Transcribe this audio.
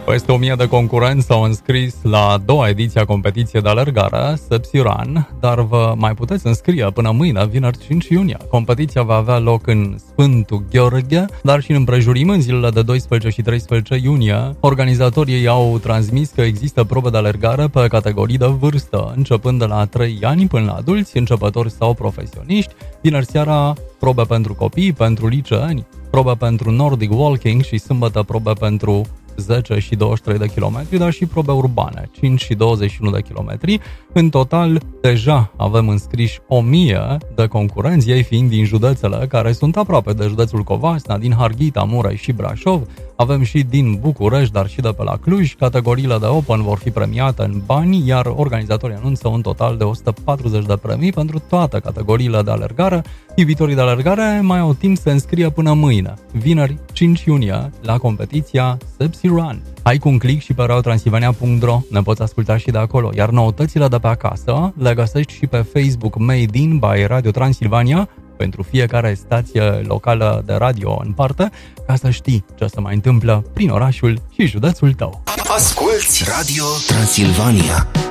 Peste 1000 de concurenți s-au înscris la a doua ediție a competiției de alergare, Sepsi Run, dar vă mai puteți înscrie până mâine, vineri 5 iunie. Competiția va avea loc în Sfântul Gheorghe, dar și în împrejurim în zilele de 12 și 13 iunie. Organizatorii au transmis că există probe de alergare pe categorii de vârstă, începând de la 3 ani până la adulți, începători sau profesioniști. Vineri seara, probe pentru copii, pentru liceeni, probe pentru Nordic Walking și sâmbătă probe pentru 10 și 23 de kilometri, dar și probe urbane, 5 și 21 de kilometri. În total, deja avem înscriși 1000 de concurenți, ei fiind din județele care sunt aproape de județul Covasna, din Harghita, Mureș și Brașov. Avem și din București, dar și de pe la Cluj. Categoriile de Open vor fi premiate în bani, iar organizatorii anunță un total de 140 de premii pentru toate categoriile de alergare. Iubitorii de alergare mai au timp să înscrie până mâine, vineri 5 iunie, la competiția Sepsi Run. Hai cu un click și pe radiotransilvania.ro, ne poți asculta și de acolo, iar noutățile de pe acasă le găsești și pe Facebook Made in by Radio Transilvania, pentru fiecare stație locală de radio în parte, ca să știi ce se mai întâmplă prin orașul și județul tău. Asculți Radio Transilvania.